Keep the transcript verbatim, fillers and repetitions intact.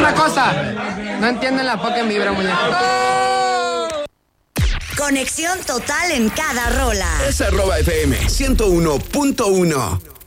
otra cosa. No entienden la fucking vibra, muñeco. Conexión total en cada rola. Es arroba F M ciento uno punto uno.